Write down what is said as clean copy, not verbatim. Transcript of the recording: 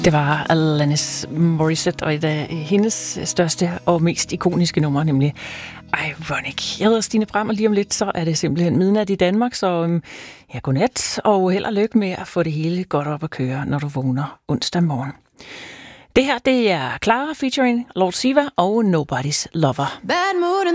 Det var Alanis Morissette, og et af hendes største og mest ikoniske numre, nemlig Ironic. Jeg hedder Stine Bram, og lige om lidt, så er det simpelthen midnat i Danmark, så ja, godnat, og held og lykke med at få det hele godt op at køre, når du vågner onsdag morgen. Det her, det er Clara featuring Lord Siva og Nobody's Lover. Bad mood